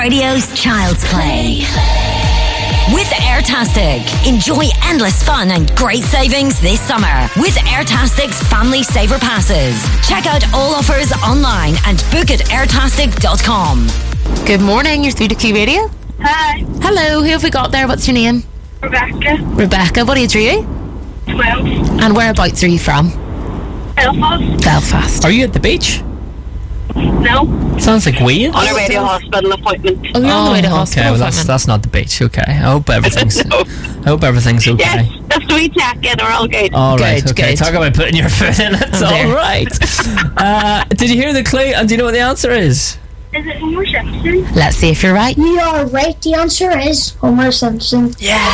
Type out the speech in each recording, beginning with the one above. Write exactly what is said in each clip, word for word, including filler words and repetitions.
Radio's Child's Play. With Airtastic. Enjoy endless fun and great savings this summer with Airtastic's Family Saver Passes. Check out all offers online and book at airtastic dot com. Good morning, you're through to Q Radio. Hi, Hello, who have we got there? What's your name? Rebecca, Rebecca, what age are you? twelve, And whereabouts are you from? Belfast. Belfast. Are you at the beach? No, Sounds like we. on our way to a hospital appointment. Oh, you're on the way to okay, hospital. well that's appointment. that's not the beach. Okay, I hope everything's. No. I hope everything's okay. Yes, just a wee check in, we're all good. All right. Good, Okay. good. Talk about putting your foot in. It's Oh, dear. all right. uh, did you hear the clue? And do you know what the answer is? Is it Homer Simpson? Let's see if you're right. You are right. The answer is Homer Simpson.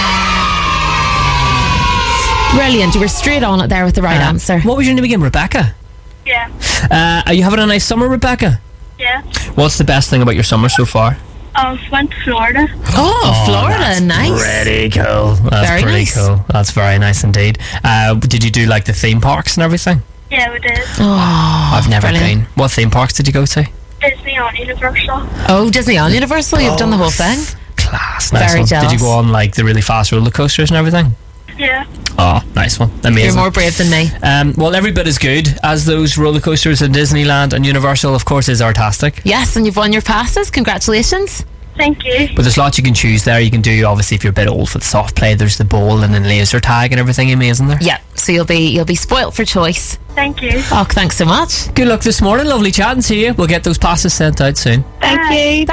Brilliant. You were straight on it there with the right Uh, answer. What was your name again? Rebecca. Yeah, Uh, are you having a nice summer, Rebecca? yeah. What's the best thing about your summer so far? I went to Florida. Oh, Florida. That's Nice. Pretty cool. That's Very pretty nice. cool. That's very nice indeed. Uh, did you do like the theme parks and everything? Yeah, we did. Oh, I've never brilliant. been. What theme parks did you go to? Disney on Universal. Oh, Disney on Universal. You've done the whole thing. Class. Nice Very one. Did jealous. you go on like the really fast roller coasters and everything? Yeah. Oh, nice one. Amazing. You're more brave than me. Um, well, every bit as good as those roller coasters in Disneyland and Universal, of course, is Artastic. Yes, and you've won your passes. Congratulations. Thank you. But there's lots you can choose there. You can do, obviously, if you're a bit old for the soft play, there's the bowl and then laser tag and everything amazing there. Yeah, so you'll be you'll be spoilt for choice. Thank you. Oh, thanks so much. Good luck this morning. Lovely chatting to you. We'll get those passes sent out soon. Thank you.